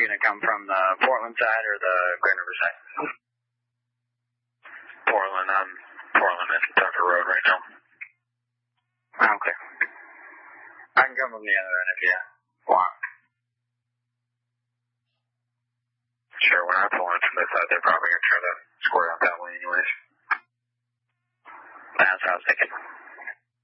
you going to come from the Portland side or the Grand River side? Portland. I'm Portland at Tucker Road right now. Okay. I can come from the other end if you want. Sure, when I pull in from this side, they're probably going to try to square out that way anyways. That's what I was thinking.